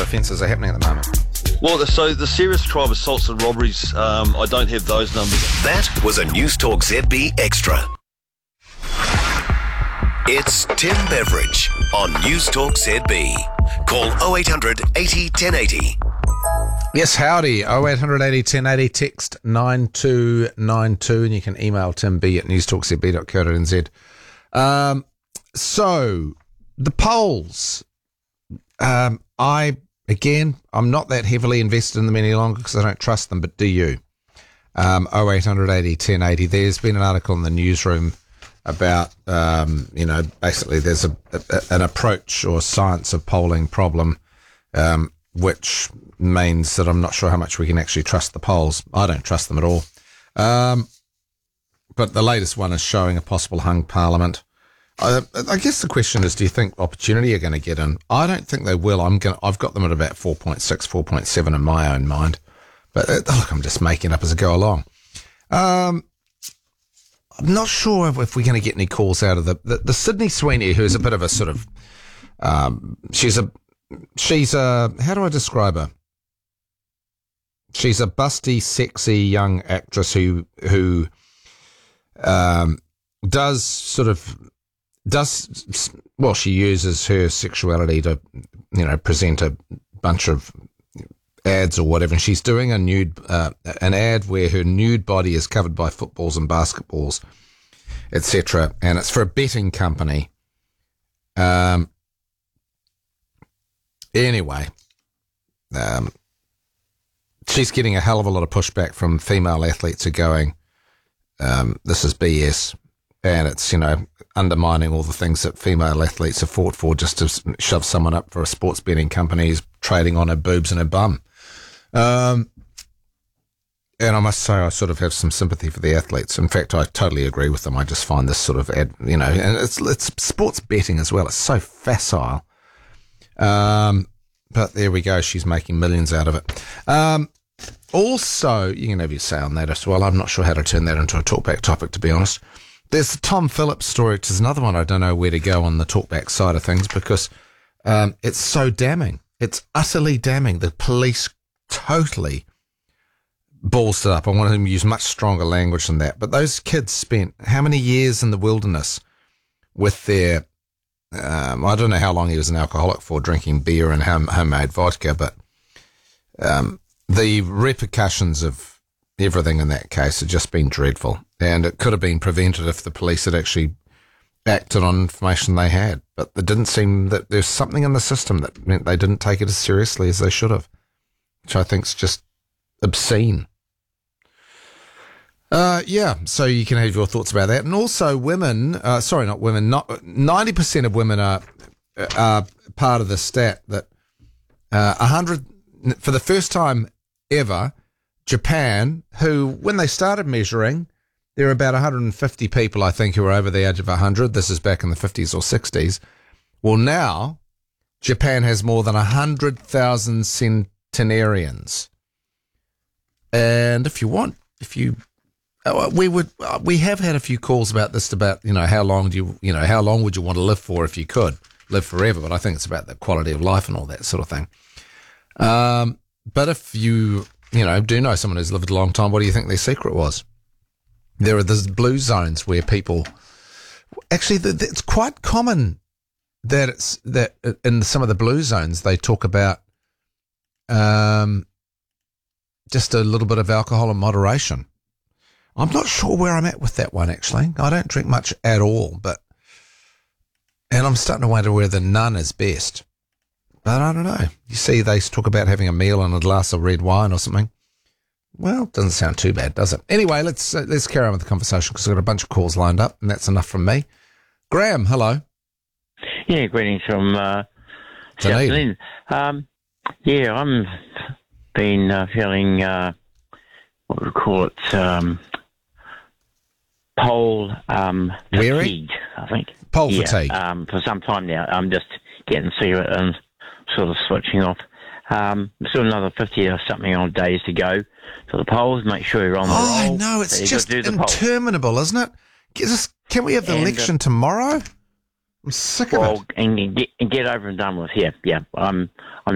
offences are happening at the moment? Well, so the serious crime assaults and robberies, I don't have those numbers. That was a News Talk ZB Extra. It's Tim Beveridge on News Talk ZB. Call 0800 80 1080. Yes, howdy. 0800 80 1080, text 9292, and you can email timb@newstalkzb.co.nz. So, the polls. I'm not that heavily invested in them any longer because I don't trust them, but do you? 0800 80 1080. There's been an article in the newsroom about, basically there's an approach or science of polling problem, which means that I'm not sure how much we can actually trust the polls. I don't trust them at all. But the latest one is showing a possible hung parliament. I guess the question is, do you think Opportunity are going to get in? I don't think they will. I've got them at about 4.6, 4.7 in my own mind. But look, I'm just making it up as I go along. I'm not sure if we're going to get any calls out of the Sydney Sweeney, who's a bit of a sort of, she's a, how do I describe her? She's a busty, sexy young actress who she uses her sexuality to, present a bunch of ads or whatever. And she's doing an ad where her nude body is covered by footballs and basketballs, etc. And it's for a betting company. Anyway, she's getting a hell of a lot of pushback from female athletes who are going, this is BS. And it's, undermining all the things that female athletes have fought for just to shove someone up for a sports betting company who's trading on her boobs and her bum. And I must say I sort of have some sympathy for the athletes. In fact, I totally agree with them. I just find this sort of, and it's sports betting as well. It's so facile. But there we go. She's making millions out of it. Also, you can have your say on that as well. I'm not sure how to turn that into a talkback topic, to be honest. There's the Tom Phillips story, which is another one I don't know where to go on the talkback side of things because it's so damning. It's utterly damning. The police totally balls it up. I wanted them to use much stronger language than that. But those kids spent how many years in the wilderness with their, I don't know how long he was an alcoholic for, drinking beer and homemade vodka, but the repercussions of everything in that case have just been dreadful. And it could have been prevented if the police had actually acted on information they had. But it didn't seem that there's something in the system that meant they didn't take it as seriously as they should have, which I think is just obscene. So you can have your thoughts about that. And also women, 90% of women are part of the stat that 100, for the first time ever, Japan, who, when they started measuring, there are about 150 people, I think, who are over the age of 100. This is back in the 50s or 60s. Well, now Japan has more than 100,000 centenarians. And we have had a few calls about this, about, how long would you want to live for if you could live forever? But I think it's about the quality of life and all that sort of thing. But if you do know someone who's lived a long time, what do you think their secret was? There are these blue zones where people, actually, it's quite common that in some of the blue zones they talk about just a little bit of alcohol in moderation. I'm not sure where I'm at with that one, actually. I don't drink much at all, and I'm starting to wonder whether none is best. But I don't know. You see, they talk about having a meal and a glass of red wine or something. Well, it doesn't sound too bad, does it? Anyway, let's carry on with the conversation because I've got a bunch of calls lined up, and that's enough from me. Graham, hello. Yeah, greetings from Dunedin. I'm been feeling what we call it, poll fatigue, I think. Poll fatigue. For some time now. I'm just getting sick of it and sort of switching off. Still another 50 or something odd days to go for the polls. Make sure you're on the roll. I know, it's just interminable, isn't it? Can we have the election tomorrow? I'm sick of it. And get over and done with. Yeah. I'm